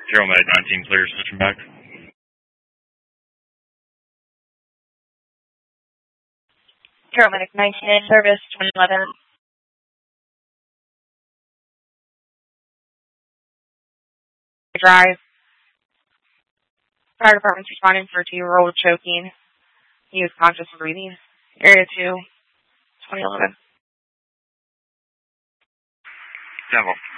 Paramedic 19 clear, switching back. Paramedic 19 in service, 2011. Drive. Fire department's responding for a 2-year-old choking. He is conscious and breathing. Area 2, 2011. Devil.